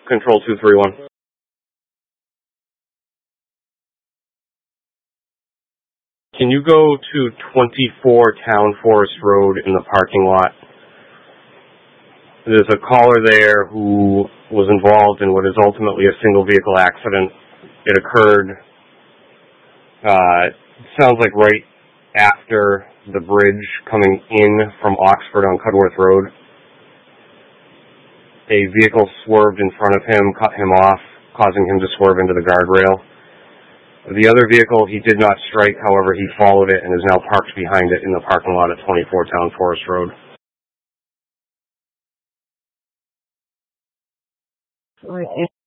Control 231. Can you go to 24 Town Forest Road in the parking lot? There's a caller there who was involved in what is ultimately a single vehicle accident. It occurred, sounds like right after the bridge coming in from Oxford on Cudworth Road. A vehicle swerved in front of him, cut him off, causing him to swerve into the guardrail. The other vehicle he did not strike, however, he followed it and is now parked behind it in the parking lot at 24 Town Forest Road. Right.